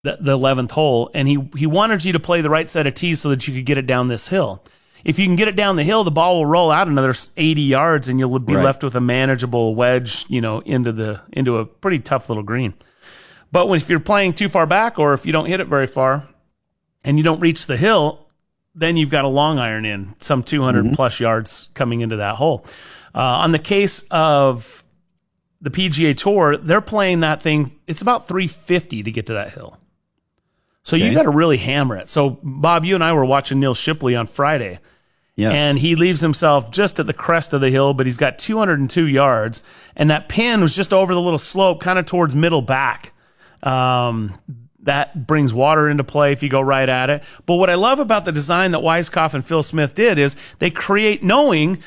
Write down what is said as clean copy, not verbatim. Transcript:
the 11th hole, and he wanted you to play the right set of tees so that you could get it down this hill. If you can get it down the hill, the ball will roll out another 80 yards, and you'll be left with a manageable wedge, into a pretty tough little green. But if you're playing too far back, or if you don't hit it very far, and you don't reach the hill, then you've got a long iron in some 200 plus yards coming into that hole. On the case of the PGA Tour, they're playing that thing. It's about 350 to get to that hill. So you got to really hammer it. So, Bob, you and I were watching Neil Shipley on Friday. Yes. And he leaves himself just at the crest of the hill, but he's got 202 yards. And that pin was just over the little slope, kind of towards middle back. That brings water into play if you go right at it. But what I love about the design that Weiskopf and Phil Smith did is they create, knowing